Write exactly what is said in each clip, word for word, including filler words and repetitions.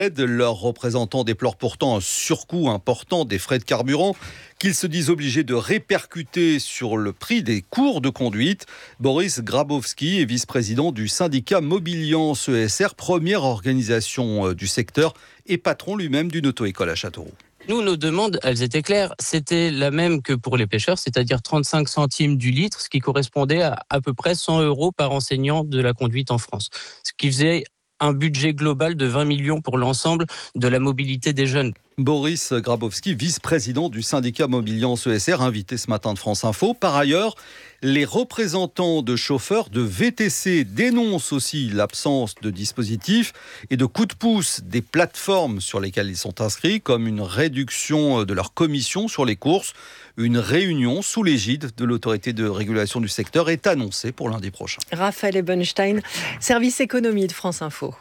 Leurs représentants déplorent pourtant un surcoût important des frais de carburant qu'ils se disent obligés de répercuter sur le prix des cours de conduite. Boris Grabowski est vice-président du syndicat Mobiliance E S R, première organisation du secteur et patron lui-même d'une auto-école à Châteauroux. Nous, nos demandes, elles étaient claires. C'était la même que pour les pêcheurs, c'est-à-dire trente-cinq centimes du litre, ce qui correspondait à à peu près cent euros par enseignant de la conduite en France. Ce qui faisait un budget global de vingt millions pour l'ensemble de la mobilité des jeunes. Boris Grabowski, vice-président du syndicat Mobiliance E S R, invité ce matin de France Info. Par ailleurs, les représentants de chauffeurs de V T C dénoncent aussi l'absence de dispositifs et de coups de pouce des plateformes sur lesquelles ils sont inscrits, comme une réduction de leur commission sur les courses. Une réunion sous l'égide de l'autorité de régulation du secteur est annoncée pour lundi prochain. Raphaël Ebenstein, service économie de France Info.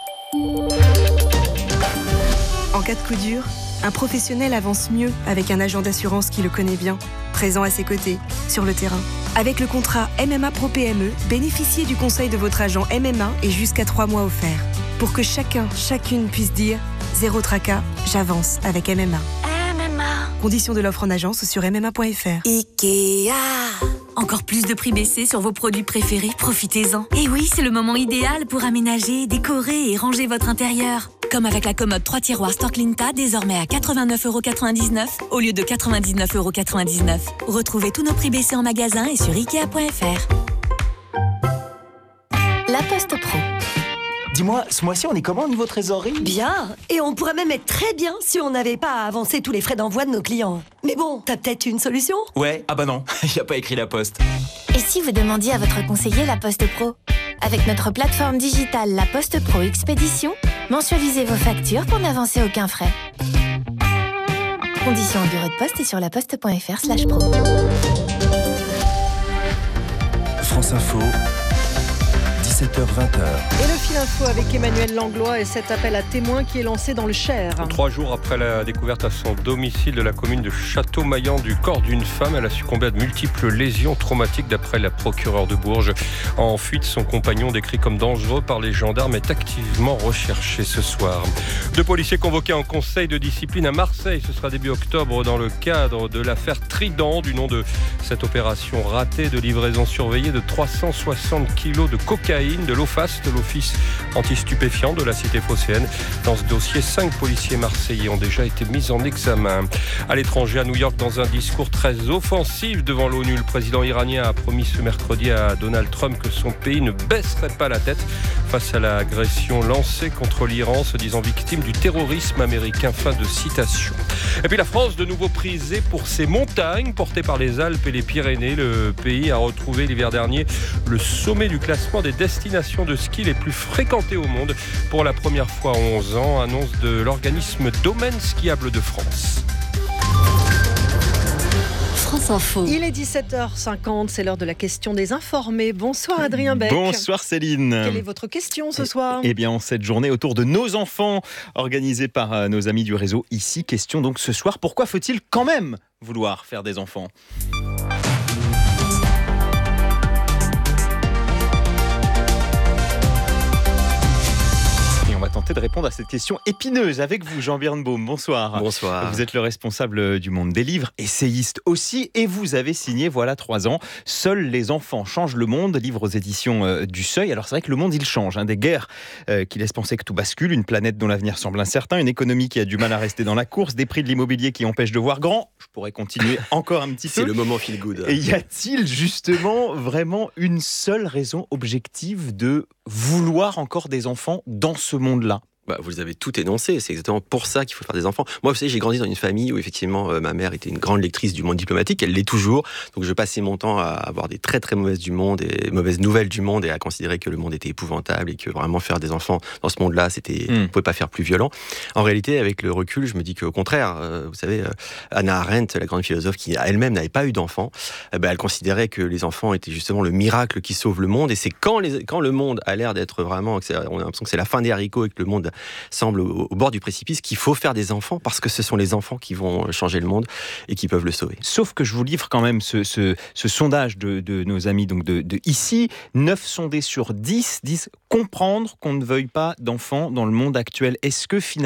En cas de coup dur, un professionnel avance mieux avec un agent d'assurance qui le connaît bien, présent à ses côtés, sur le terrain. Avec le contrat M M A Pro P M E, bénéficiez du conseil de votre agent M M A et jusqu'à trois mois offerts. Pour que chacun, chacune puisse dire « Zéro tracas, j'avance avec M M A ». M M A. Conditions de l'offre en agence sur m m a point f r. Ikea. Encore plus de prix baissés sur vos produits préférés, profitez-en. Et oui, c'est le moment idéal pour aménager, décorer et ranger votre intérieur. Comme avec la commode trois tiroirs Storklinta, désormais à quatre-vingt-neuf euros quatre-vingt-dix-neuf au lieu de quatre-vingt-dix-neuf euros quatre-vingt-dix-neuf. Retrouvez tous nos prix baissés en magasin et sur ikea point f r. La Poste Pro. Dis-moi, ce mois-ci, on est comment au niveau trésorerie ? Bien, et on pourrait même être très bien si on n'avait pas à avancer tous les frais d'envoi de nos clients. Mais bon, t'as peut-être une solution ? Ouais, ah bah non, il n'y a pas écrit la Poste. Et si vous demandiez à votre conseiller La Poste Pro ? Avec notre plateforme digitale La Poste Pro Expédition, mensualisez vos factures pour n'avancer aucun frais. Conditions en bureau de poste et sur laposte point f r slash pro. France Info, dix-sept heures vingt. Et le fil info avec Emmanuel Langlois et cet appel à témoins qui est lancé dans le Cher. Trois jours après la découverte à son domicile de la commune de Châteaumaillan du corps d'une femme, elle a succombé à de multiples lésions traumatiques d'après la procureure de Bourges. En fuite, son compagnon, décrit comme dangereux par les gendarmes, est activement recherché ce soir. Deux policiers convoqués en conseil de discipline à Marseille. Ce sera début octobre dans le cadre de l'affaire Trident, du nom de cette opération ratée de livraison surveillée de trois cent soixante kilos de cocaïne, de l'O F A S, de l'Office anti-stupéfiant de la cité phocéenne. Dans ce dossier, cinq policiers marseillais ont déjà été mis en examen. À l'étranger, à New York, dans un discours très offensif devant l'ONU, le président iranien a promis ce mercredi à Donald Trump que son pays ne baisserait pas la tête face à l'agression lancée contre l'Iran, se disant victime du terrorisme américain. Fin de citation. Et puis la France, de nouveau prisée pour ses montagnes portées par les Alpes et les Pyrénées. Le pays a retrouvé l'hiver dernier le sommet du classement des destinations de ski les plus fréquentées au monde pour la première fois en onze ans, annonce de l'organisme Domaine Skiable de France. France Info. Il est dix-sept heures cinquante, c'est l'heure de la question des informés. Bonsoir Adrien Beck. Bonsoir Céline. Quelle est votre question ce soir ? Eh bien, en cette journée autour de nos enfants, organisée par nos amis du réseau Ici, question donc ce soir, pourquoi faut-il quand même vouloir faire des enfants ? On va tenter de répondre à cette question épineuse avec vous, Jean Birnbaum. Bonsoir. Bonsoir. Vous êtes le responsable du Monde des livres, essayiste aussi, et vous avez signé, voilà, trois ans, Seuls les enfants changent le monde, livre aux éditions du Seuil. Alors c'est vrai que le monde, il change, hein, des guerres euh, qui laissent penser que tout bascule, une planète dont l'avenir semble incertain, une économie qui a du mal à rester dans la course, des prix de l'immobilier qui empêchent de voir grand. Je pourrais continuer encore un petit peu. C'est le moment feel good. Et y a-t-il justement vraiment une seule raison objective de vouloir encore des enfants dans ce monde-là ? Bah, vous avez tout énoncé, c'est exactement pour ça qu'il faut faire des enfants. Moi, vous savez, j'ai grandi dans une famille où effectivement euh, ma mère était une grande lectrice du Monde diplomatique, elle l'est toujours, donc je passais mon temps à avoir des très très mauvaises du monde et mauvaises nouvelles du monde et à considérer que le monde était épouvantable et que vraiment faire des enfants dans ce monde-là, c'était, mmh. on ne pouvait pas faire plus violent. En réalité, avec le recul, je me dis qu'au contraire, euh, vous savez, euh, Hannah Arendt, la grande philosophe qui elle-même n'avait pas eu d'enfants, euh, bah, elle considérait que les enfants étaient justement le miracle qui sauve le monde, et c'est quand, les, quand le monde a l'air d'être vraiment, on a l'impression que c'est la fin des haricots et que le monde semble au, au bord du précipice, qu'il faut faire des enfants parce que ce sont les enfants qui vont changer le monde et qui peuvent le sauver. Sauf que je vous livre quand même ce, ce, ce sondage de, de nos amis donc de, de ici. neuf sondés sur dix disent comprendre qu'on ne veuille pas d'enfants dans le monde actuel. Est-ce que finalement